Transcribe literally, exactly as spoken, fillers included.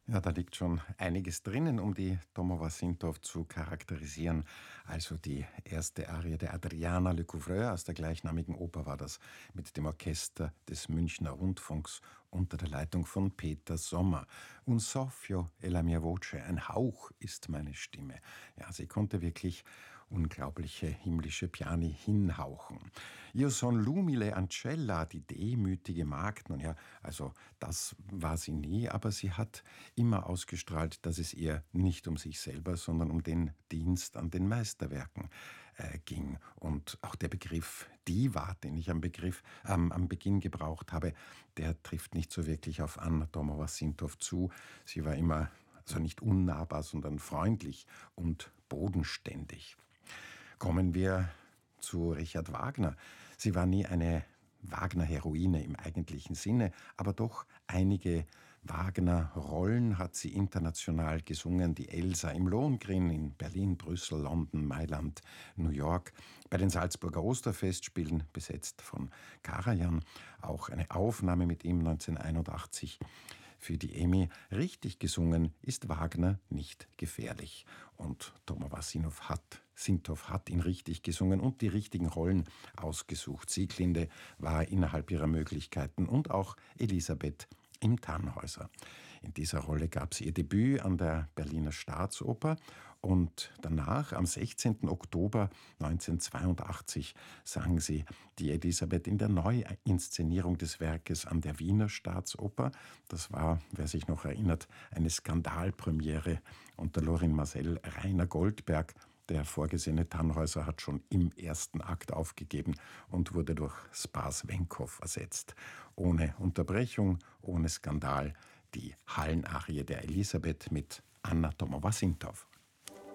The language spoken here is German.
Ja, da liegt schon einiges drinnen, um die Tomowa Sintow zu charakterisieren. Also die erste Arie der Adriana Lecouvreur aus der gleichnamigen Oper war das, mit dem Orchester des Münchner Rundfunks unter der Leitung von Peter Sommer. Un soffio è la mia voce, ein Hauch ist meine Stimme. Ja, sie konnte wirklich unglaubliche himmlische Piani hinhauchen. Io son l'umile ancella, die demütige Magd, nun ja, also das war sie nie, aber sie hat immer ausgestrahlt, dass es ihr nicht um sich selber, sondern um den Dienst an den Meisterwerken äh, ging. Und auch der Begriff Diva, den ich am, Begriff, ähm, am Beginn gebraucht habe, der trifft nicht so wirklich auf Anna Tomowa Sintow zu. Sie war immer, also nicht unnahbar, sondern freundlich und bodenständig. Kommen wir zu Richard Wagner. Sie war nie eine Wagner-Heroine im eigentlichen Sinne, aber doch einige Wagner-Rollen hat sie international gesungen. Die Elsa im Lohengrin in Berlin, Brüssel, London, Mailand, New York. Bei den Salzburger Osterfestspielen, besetzt von Karajan, auch eine Aufnahme mit ihm neunzehnhunderteinundachtzig. Für die Emmy richtig gesungen ist Wagner nicht gefährlich. Und Tomowa Sintow hat, Sintow hat ihn richtig gesungen und die richtigen Rollen ausgesucht. Sieglinde war innerhalb ihrer Möglichkeiten und auch Elisabeth im Tannhäuser. In dieser Rolle gab es ihr Debüt an der Berliner Staatsoper und danach, am sechzehnten Oktober neunzehnhundertzweiundachtzig, sang sie die Elisabeth in der Neuinszenierung des Werkes an der Wiener Staatsoper. Das war, wer sich noch erinnert, eine Skandalpremiere unter Lorin Maazel. Rainer Goldberg, der vorgesehene Tannhäuser, hat schon im ersten Akt aufgegeben und wurde durch Spas Wenkow ersetzt. Ohne Unterbrechung, ohne Skandal, die Hallenarie der Elisabeth mit Anna Tomowa Sintow.